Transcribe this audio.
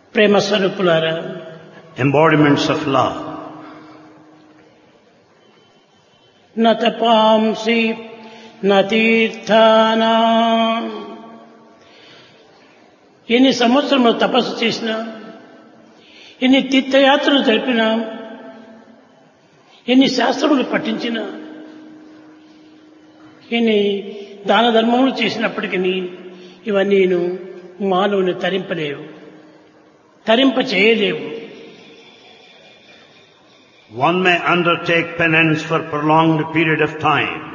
ప్రేమ స్వరూపులారా, embodiments of love. న తపాంసి న తీర్థానా, ఎన్ని సంవత్సరములు తపస్సు చేసినా, ఎన్ని తీర్థయాత్రలు జరిపినా, ఎన్ని శాస్త్రములు పఠించినా, ఎన్ని దాన ధర్మములు చేసినప్పటికీ ఇవన్నీను మానవుని తరింపలేవు, తరింప చేయలేవు. One may undertake penance for prolonged period of time,